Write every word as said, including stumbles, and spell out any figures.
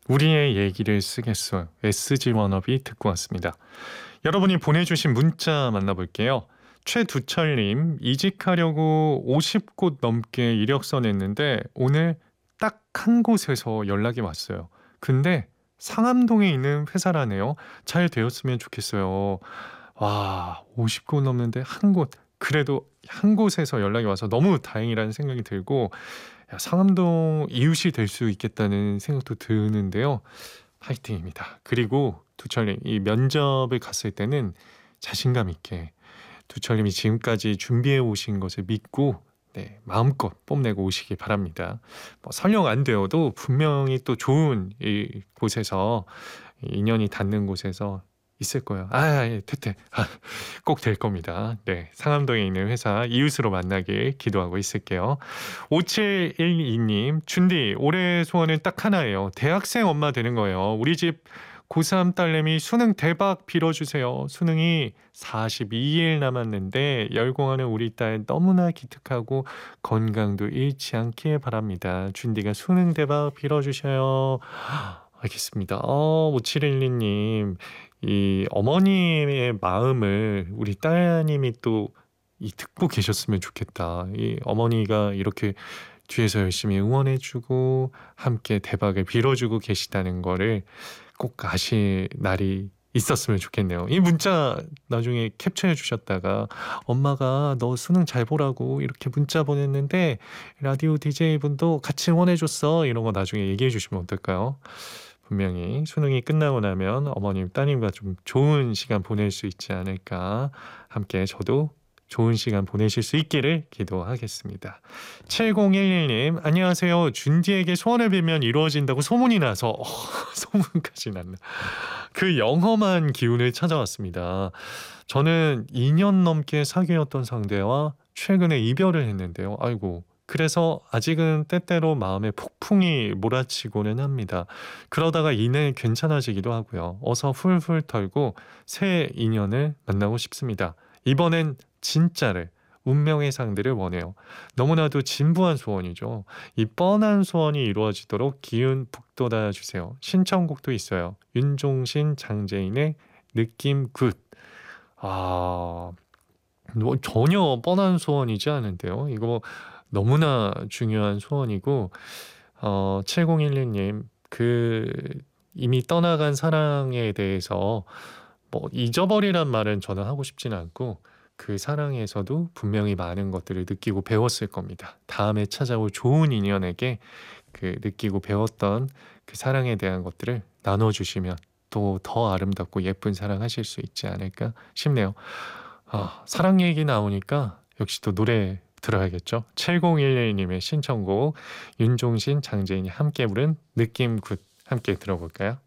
우리의 얘기를 쓰겠어요. 에스지 워너비 듣고 왔습니다. 여러분이 보내주신 문자 만나볼게요. 최두철님, 이직하려고 오십 곳 넘게 이력서 냈는데 오늘 딱 한 곳에서 연락이 왔어요. 근데 상암동에 있는 회사라네요. 잘 되었으면 좋겠어요. 와, 오십 곳 넘는데 한 곳. 그래도 한 곳에서 연락이 와서 너무 다행이라는 생각이 들고, 야, 상암동 이웃이 될 수 있겠다는 생각도 드는데요. 파이팅입니다. 그리고 두철님, 이 면접을 갔을 때는 자신감 있게 두철님이 지금까지 준비해 오신 것을 믿고 네, 마음껏 뽐내고 오시기 바랍니다. 뭐 설령 안 되어도 분명히 또 좋은 이 곳에서, 인연이 닿는 곳에서 있을 거예요. 아, 예, 퇴퇴. 아, 꼭 될 겁니다. 네, 상암동에 있는 회사 이웃으로 만나길 기도하고 있을게요. 오칠일이님, 준디, 올해 소원은 딱 하나예요. 대학생 엄마 되는 거예요. 우리 집 고삼 딸내미 수능 대박 빌어주세요. 수능이 사십이 일 남았는데 열공하는 우리 딸 너무나 기특하고 건강도 잃지 않길 바랍니다. 준디가 수능 대박 빌어주셔요. 알겠습니다. 어, 오칠일이님, 이 어머님의 마음을 우리 따님이 또 이 듣고 계셨으면 좋겠다. 이 어머니가 이렇게 뒤에서 열심히 응원해주고 함께 대박을 빌어주고 계시다는 거를 꼭 아실 날이 있었으면 좋겠네요. 이 문자 나중에 캡처해 주셨다가 엄마가 너 수능 잘 보라고 이렇게 문자 보냈는데 라디오 디제이분도 같이 응원해줬어, 이런 거 나중에 얘기해 주시면 어떨까요? 분명히 수능이 끝나고 나면 어머님, 따님과 좀 좋은 시간 보낼 수 있지 않을까. 함께 저도 좋은 시간 보내실 수 있기를 기도하겠습니다. 칠공일일님, 안녕하세요. 준디에게 소원을 빌면 이루어진다고 소문이 나서 어, 소문까지 났나. 그 영험한 기운을 찾아왔습니다. 저는 이 년 넘게 사귀었던 상대와 최근에 이별을 했는데요. 아이고, 그래서 아직은 때때로 마음에 폭풍이 몰아치고는 합니다. 그러다가 이내 괜찮아지기도 하고요. 어서 훌훌 털고 새 인연을 만나고 싶습니다. 이번엔 진짜를, 운명의 상대를 원해요. 너무나도 진부한 소원이죠. 이 뻔한 소원이 이루어지도록 기운 북돋아 주세요. 신청곡도 있어요. 윤종신, 장재인의 느낌 굿. 아, 뭐 전혀 뻔한 소원이지 않은데요. 이거 너무나 중요한 소원이고, 어, 칠공일일님, 그 이미 떠나간 사랑에 대해서 뭐 잊어버리란 말은 저는 하고 싶지는 않고, 그 사랑에서도 분명히 많은 것들을 느끼고 배웠을 겁니다. 다음에 찾아올 좋은 인연에게 그 느끼고 배웠던 그 사랑에 대한 것들을 나눠주시면 또 더 아름답고 예쁜 사랑 하실 수 있지 않을까 싶네요. 아, 사랑 얘기 나오니까 역시 또 노래 들어야겠죠. 칠공일일님의 신청곡, 윤종신, 장재인이 함께 부른 느낌 굿, 함께 들어볼까요?